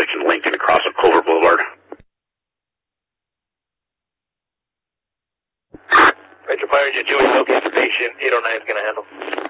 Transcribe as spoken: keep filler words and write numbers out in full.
Section Lincoln across of Clover Boulevard. Metro Fire Jet Joey, location station eight oh nine is going to handle.